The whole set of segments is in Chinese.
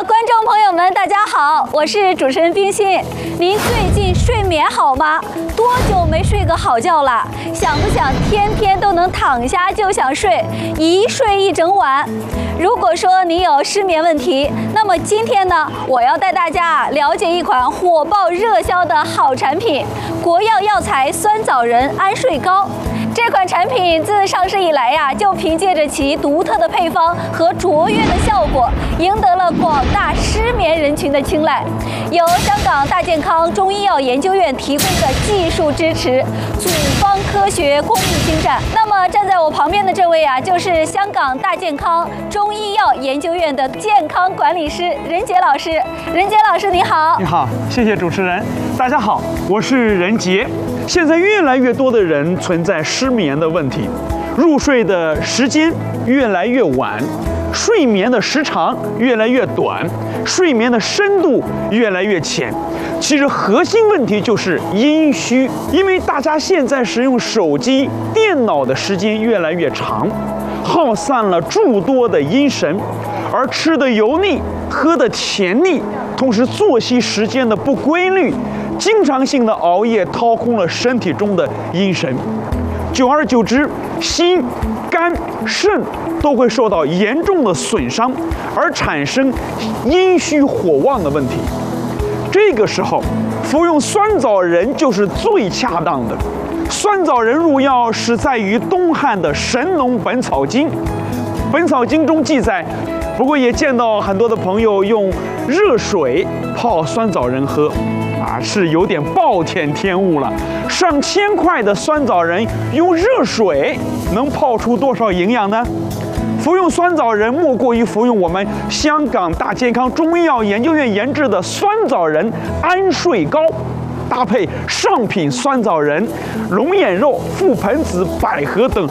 观众朋友们，大家好，我是主持人冰心。您最近睡眠好吗？多久没睡个好觉了？想不想天天都能躺下就想睡，一睡一整晚？如果说你有失眠问题，那么今天呢，我要带大家了解一款火爆热销的好产品——国药药材酸枣仁安睡膏。这款产品自上市以来呀，就凭借着其独特的配方和卓越的效果，赢得了广大失眠人群的青睐。由香港大健康中医药研究院提供的技术支持，组方科学工艺精湛。那么站在我旁边的这位啊，就是香港大健康中医药研究院的健康管理师任杰老师。任杰老师你好。 你好，谢谢主持人。大家好，我是任杰。现在越来越多的人存在失眠的问题，入睡的时间越来越晚，睡眠的时长越来越短，睡眠的深度越来越浅。其实核心问题就是阴虚，因为大家现在使用手机、电脑的时间越来越长，耗散了诸多的阴神，而吃的油腻，喝的甜腻，同时作息时间的不规律，经常性的熬夜掏空了身体中的阴神，久而久之，心、肝、肾都会受到严重的损伤，而产生阴虚火旺的问题。这个时候，服用酸枣仁就是最恰当的。酸枣仁入药是在于东汉的《神农本草经》，《本草经》中记载。不过也见到很多的朋友用热水泡酸枣仁喝，是有点暴殄天物了。上千块的酸枣仁用热水能泡出多少营养呢？服用酸枣仁莫过于服用我们香港大健康中医药研究院研制的酸枣仁安睡膏，搭配上品酸枣仁、龙眼肉、覆盆子、百合等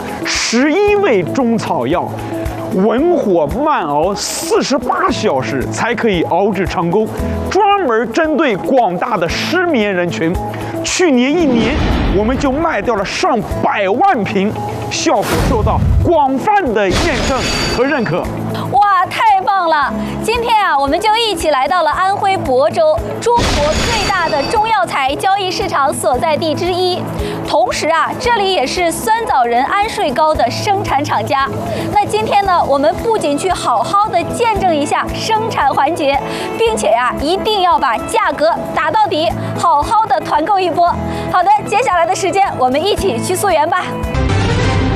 11味中草药，文火慢熬48小时才可以熬制成功，专门针对广大的失眠人群。去年1年，我们就卖掉了上100万瓶，效果受到广泛的验证和认可。 哇，太棒了！今天啊，我们就一起来到了安徽亳州，中国最大的中药材交易市场所在地之一。同时啊，这里也是酸枣仁安睡膏的生产厂家。那今天呢，我们不仅去好好的见证一下生产环节，并且呀，一定要把价格打到底，好好的团购一波。好的，接下来的时间我们一起去溯源吧。